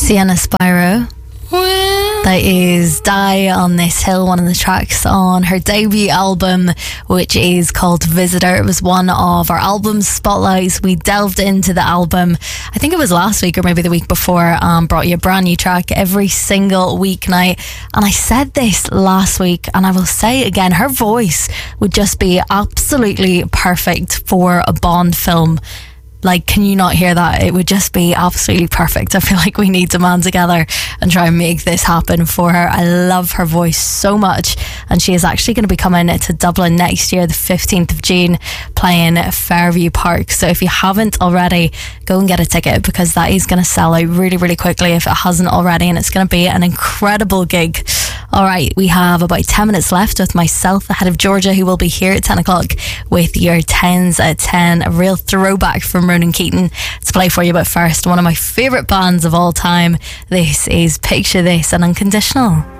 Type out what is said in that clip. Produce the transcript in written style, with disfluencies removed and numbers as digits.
Sienna Spyro. That is Die on This Hill, one of the tracks on her debut album, which is called Visitor. It was one of our album spotlights. We delved into the album, I think it was last week or maybe the week before, brought you a brand new track every single weeknight. And I said this last week and I will say it again, her voice would just be absolutely perfect for a Bond film. Like, can you not hear that? It would just be absolutely perfect. I feel like we need to man together and try and make this happen for her. I love her voice so much, and she is actually going to be coming to Dublin next year, the 15th of June, playing Fairview Park. So if you haven't already, go and get a ticket, because that is going to sell out really, really quickly if it hasn't already, and it's going to be an incredible gig. Alright, we have about 10 minutes left with myself ahead of Georgia, who will be here at 10 o'clock with your 10s at 10, a real throwback from Ronan Keating to play for you. But first, one of my favourite bands of all time. This is Picture This and Unconditional.